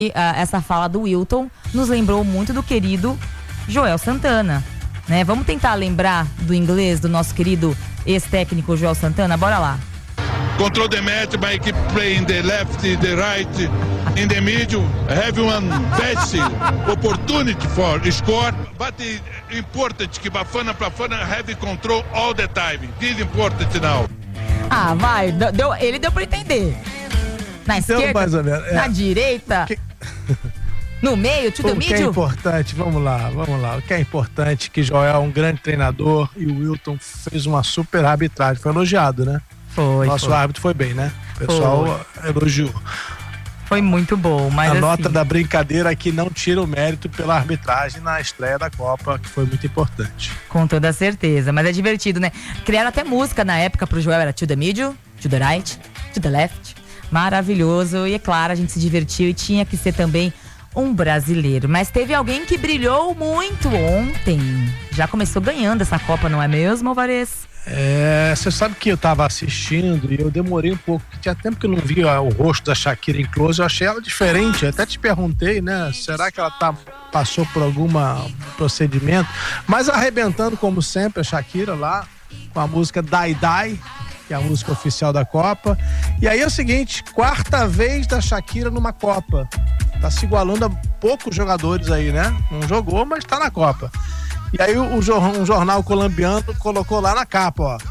essa fala do Wilton nos lembrou muito do querido Joel Santana, né? Vamos tentar lembrar do inglês do nosso querido ex-técnico Joel Santana? Bora lá. Control the match by keep playing the left, the right, in the middle. Have one best opportunity for score, but important que Bafana have control all the time. This is important now. Ah, vai, ele deu pra entender. Na esquerda, mais ou menos, na direita, no meio, to the middle. O que é importante, vamos lá. O que é importante é que Joel é um grande treinador e o Wilton fez uma super arbitragem. Foi elogiado, né? Nosso árbitro foi bem, né? O pessoal elogiou. Foi muito bom, mas a nota da brincadeira aqui não tira o mérito pela arbitragem na estreia da Copa, que foi muito importante. Com toda certeza, mas é divertido, né? Criaram até música na época pro Joel, era to the middle, to the right, to the left. Maravilhoso, e é claro, a gente se divertiu e tinha que ser também um brasileiro. Mas teve alguém que brilhou muito ontem. Já começou ganhando essa Copa, não é mesmo, Alvarez? Você sabe que eu tava assistindo e eu demorei um pouco, porque tinha tempo que eu não via o rosto da Shakira em close, eu achei ela diferente, eu até te perguntei, né, será que ela passou por algum procedimento, mas arrebentando como sempre a Shakira lá, com a música Die Die, que é a música oficial da Copa, e aí é o seguinte, 4ª vez da Shakira numa Copa, tá se igualando a poucos jogadores aí, né, não jogou, mas tá na Copa. E aí um jornal colombiano colocou lá na capa, ó,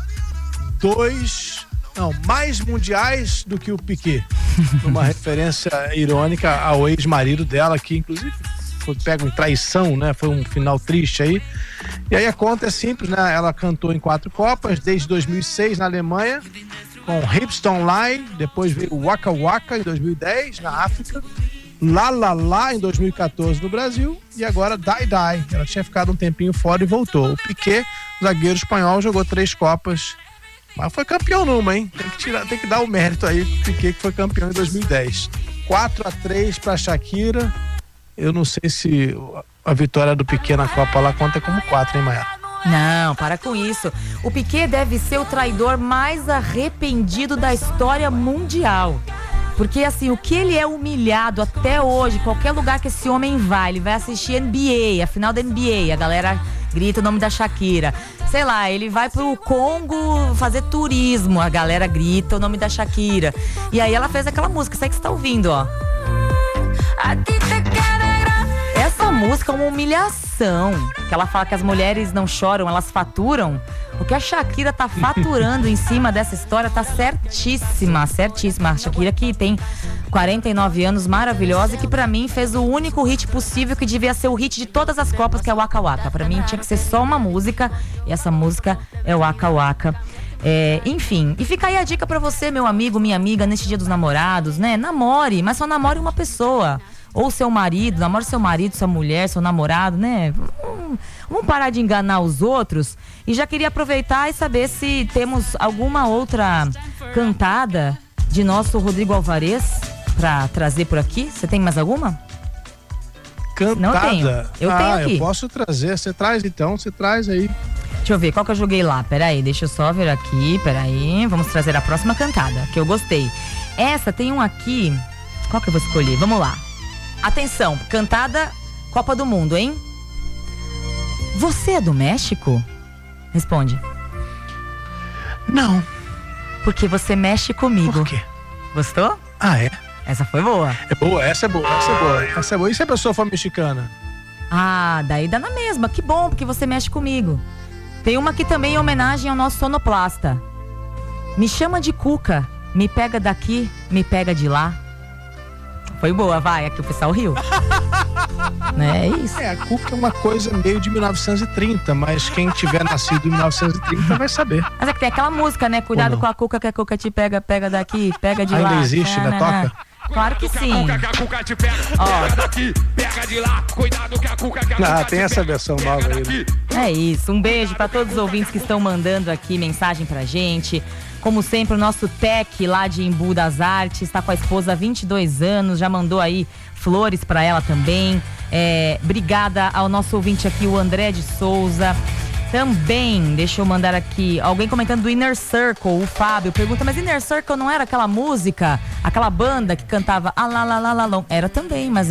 mais mundiais do que o Piqué, uma referência irônica ao ex-marido dela, que inclusive foi pego em traição, né, foi um final triste aí. E aí a conta é simples, né, ela cantou em 4 Copas, desde 2006 na Alemanha, com Hips Don't Lie, depois veio Waka Waka em 2010 na África, La La La em 2014 no Brasil e agora Die Die. Ela tinha ficado um tempinho fora e voltou. O Piqué, zagueiro espanhol, jogou 3 Copas, mas foi campeão numa, hein? Tem que dar o mérito aí pro Piqué, que foi campeão em 2010. 4-3 pra Shakira. Eu não sei se a vitória do Piqué na Copa lá conta como 4, hein, Maia? Não, para com isso. O Piqué deve ser o traidor mais arrependido da história mundial. Porque assim, o que ele é humilhado até hoje, qualquer lugar que esse homem vai, ele vai assistir NBA, a final da NBA, a galera grita o nome da Shakira. Sei lá, ele vai pro Congo fazer turismo, a galera grita o nome da Shakira. E aí ela fez aquela música, isso aí que você tá ouvindo, ó. Essa música é uma humilhação, que ela fala que as mulheres não choram, elas faturam. O que a Shakira tá faturando em cima dessa história tá certíssima. A Shakira que tem 49 anos, maravilhosa, e que pra mim fez o único hit possível, que devia ser o hit de todas as Copas, que é o Waka Waka. Pra mim tinha que ser só uma música, e essa música é o Waka Waka. Enfim, e fica aí a dica pra você, meu amigo, minha amiga, neste Dia dos Namorados, né? Namore, mas só namore uma pessoa. Ou seu marido, namore seu marido, sua mulher, seu namorado, né? Vamos parar de enganar os outros. E já queria aproveitar e saber se temos alguma outra cantada de nosso Rodrigo Alvarez pra trazer por aqui. Você tem mais alguma? Cantada? Não tenho. Eu tenho aqui. Eu posso trazer. Você traz então, você traz aí. Deixa eu ver, qual que eu joguei lá? Peraí, deixa eu só ver aqui, peraí. Vamos trazer a próxima cantada, que eu gostei. Essa tem um aqui. Qual que eu vou escolher? Vamos lá. Atenção, cantada Copa do Mundo, hein? Você é do México? Responde. Não. Porque você mexe comigo. Por quê? Gostou? Ah, é? Essa foi boa. É boa, essa é boa. E se a pessoa for mexicana? Ah, daí dá na mesma. Que bom, porque você mexe comigo. Tem uma aqui também em homenagem ao nosso sonoplasta. Me chama de Cuca, me pega daqui, me pega de lá. Foi boa, vai, aqui o pessoal riu. É isso. A Cuca é uma coisa meio de 1930, mas quem tiver nascido em 1930 vai saber. Mas é que tem aquela música, né? Cuidado com a Cuca, que a Cuca te pega, pega daqui, pega de lá. Ainda existe, ainda toca? Claro que sim. Tem essa versão nova aí, né? É isso, um beijo para todos os ouvintes que estão mandando aqui mensagem pra gente. Como sempre, o nosso Tec lá de Embu das Artes está com a esposa há 22 anos, já mandou aí flores para ela também. Obrigada ao nosso ouvinte aqui, o André de Souza. Também, deixa eu mandar aqui, alguém comentando do Inner Circle, o Fábio pergunta, mas Inner Circle não era aquela música, aquela banda que cantava Era também, mas